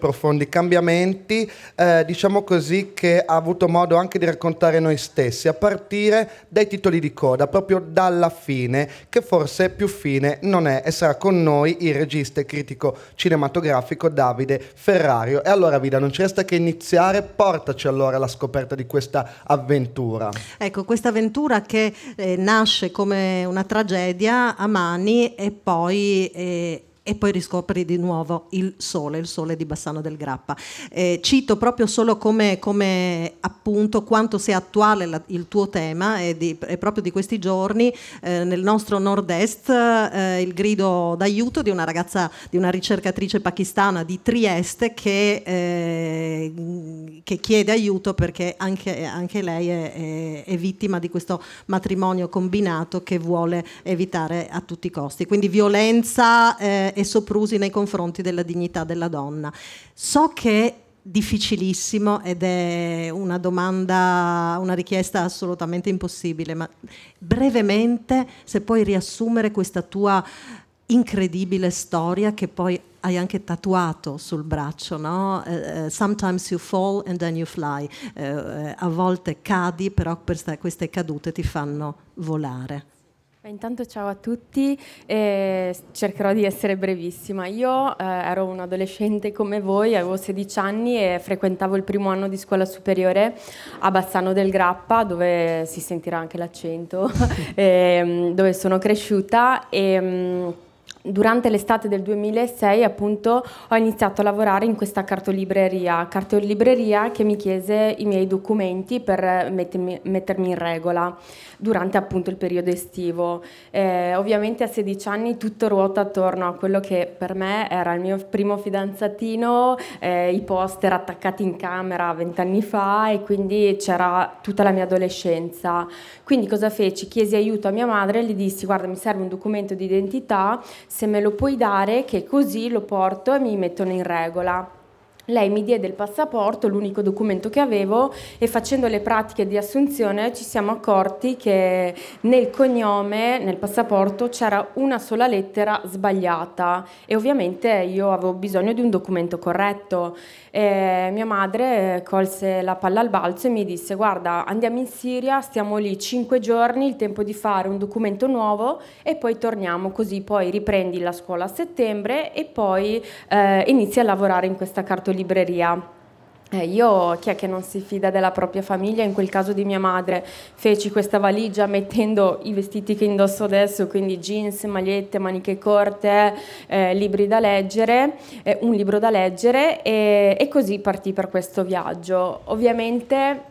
profondi cambiamenti, diciamo così, che ha avuto modo anche di raccontare noi stessi, a partire dai titoli di coda, proprio dalla fine, che forse più fine non è, e sarà con noi il regista e critico cinematografico Davide Ferrario. E allora, Vida, non ci resta che iniziare, portaci allora alla scoperta di questa avventura. Ecco, questa avventura che nasce come una tragedia a Mani e poi riscopri di nuovo il sole di Bassano del Grappa. Cito proprio solo come appunto quanto sia attuale il tuo tema, è proprio di questi giorni, nel nostro nord-est, il grido d'aiuto di una ragazza, di una ricercatrice pakistana di Trieste che chiede aiuto perché anche lei è vittima di questo matrimonio combinato che vuole evitare a tutti i costi. Quindi violenza e soprusi nei confronti della dignità della donna. So che è difficilissimo ed è una domanda, una richiesta assolutamente impossibile, ma brevemente, se puoi riassumere questa tua incredibile storia che poi hai anche tatuato sul braccio, no? Sometimes you fall and then you fly. A volte cadi, però queste cadute ti fanno volare. Intanto ciao a tutti, cercherò di essere brevissima. Io ero un adolescente come voi, avevo 16 anni e frequentavo il primo anno di scuola superiore a Bassano del Grappa, dove si sentirà anche l'accento, dove sono cresciuta e durante l'estate del 2006 appunto ho iniziato a lavorare in questa cartolibreria che mi chiese i miei documenti per mettermi in regola durante appunto il periodo estivo. Ovviamente a 16 anni tutto ruota attorno a quello che per me era il mio primo fidanzatino, i poster attaccati in camera 20 anni fa e quindi c'era tutta la mia adolescenza. Quindi cosa feci? Chiesi aiuto a mia madre e gli dissi: guarda, mi serve un documento di identità, se me lo puoi dare che così lo porto e mi mettono in regola. Lei mi diede il passaporto, l'unico documento che avevo, e facendo le pratiche di assunzione ci siamo accorti che nel cognome, nel passaporto, c'era una sola lettera sbagliata e ovviamente io avevo bisogno di un documento corretto. Mia madre colse la palla al balzo e mi disse: guarda, andiamo in Siria, stiamo lì 5 giorni, il tempo di fare un documento nuovo e poi torniamo, così poi riprendi la scuola a settembre e poi inizi a lavorare in questa cartolibreria. Io, chi è che non si fida della propria famiglia, in quel caso di mia madre, feci questa valigia mettendo i vestiti che indosso adesso, quindi jeans, magliette, maniche corte, libri da leggere, un libro da leggere e così partì per questo viaggio. Ovviamente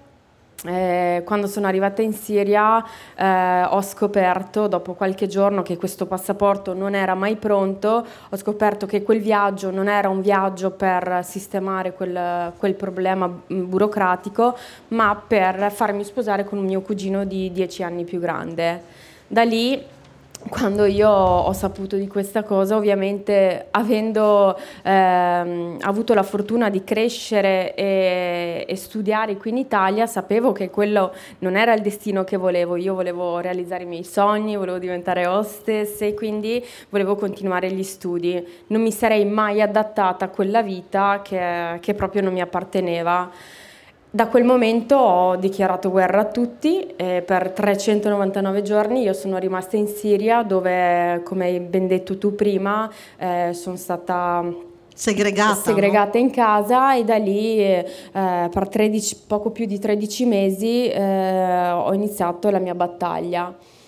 quando sono arrivata in Siria ho scoperto dopo qualche giorno che questo passaporto non era mai pronto, ho scoperto che quel viaggio non era un viaggio per sistemare quel problema burocratico, ma per farmi sposare con un mio cugino di 10 anni più grande. Da lì, quando io ho saputo di questa cosa, ovviamente avendo avuto la fortuna di crescere e studiare qui in Italia, sapevo che quello non era il destino che volevo. Io volevo realizzare i miei sogni, volevo diventare hostess e quindi volevo continuare gli studi. Non mi sarei mai adattata a quella vita che proprio non mi apparteneva. Da quel momento ho dichiarato guerra a tutti e per 399 giorni io sono rimasta in Siria dove, come hai ben detto tu prima, sono stata segregata in casa e da lì per poco più di 13 mesi ho iniziato la mia battaglia.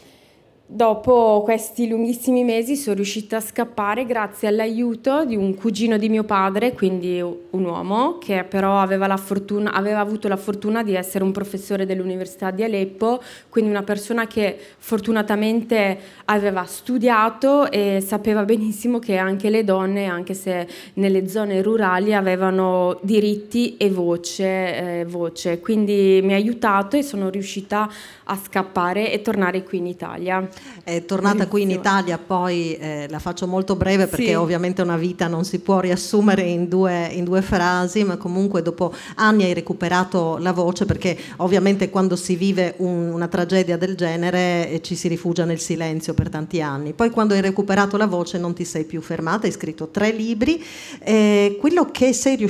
Dopo questi lunghissimi mesi sono riuscita a scappare grazie all'aiuto di un cugino di mio padre, quindi un uomo che però aveva avuto la fortuna di essere un professore dell'Università di Aleppo, quindi una persona che fortunatamente aveva studiato e sapeva benissimo che anche le donne, anche se nelle zone rurali, avevano diritti e voce. Quindi mi ha aiutato e sono riuscita a scappare e tornare qui in Italia. È tornata qui in Italia, poi la faccio molto breve perché ovviamente una vita non si può riassumere in due frasi, ma comunque dopo anni hai recuperato la voce, perché ovviamente quando si vive una tragedia del genere ci si rifugia nel silenzio per tanti anni. Poi quando hai recuperato la voce non ti sei più fermata, hai scritto 3 libri, quello che sei riuscita